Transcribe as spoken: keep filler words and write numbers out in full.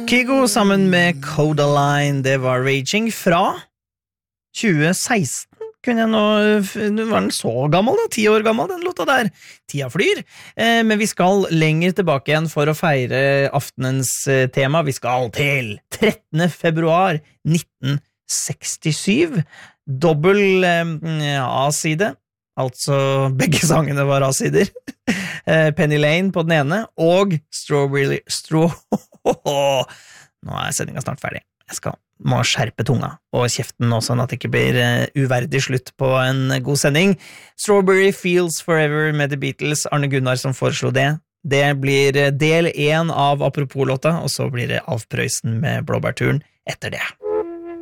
Kygo sammen med Codaline, det var Raging fra tjue seksten. Kunne jeg nå, nå var den så gammel da, ti år gammel den låta der. Tida flyr, eh, men vi skal lenger tilbake igjen for å feire aftenens eh, tema. Vi skal til trettende februar nitten sekstisju. Dobbel eh, A-side, altså begge sangene var A-sider. eh, Penny Lane på den ene, og Strawberry Straw. Nå er sendingen snart ferdig. Jeg skal må skjerpe tunga og kjeften nå, sånn at det ikke blir uh, uverdig slutt på en god sending. Strawberry Fields Forever med The Beatles, Arne Gunnar som foreslo det. Det blir del én av Apropos-låta, og så blir det Alf Prøysen med Blåbærturen etter det.